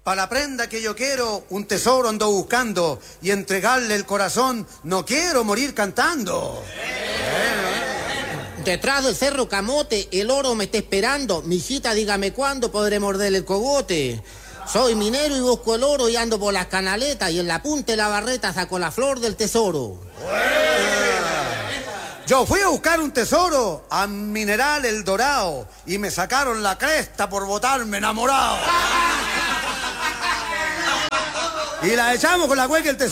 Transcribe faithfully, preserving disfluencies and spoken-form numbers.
Para la prenda que yo quiero, un tesoro ando buscando, y entregarle el corazón, no quiero morir cantando. Detrás del cerro Camote, el oro me está esperando. Mijita, dígame cuándo podré morder el cogote. Soy minero y busco el oro y ando por las canaletas, y en la punta de la barreta saco la flor del tesoro. Yo fui a buscar un tesoro a Mineral El Dorado, y me sacaron la cresta por botarme enamorado. Y la echamos con la cueca el tesoro.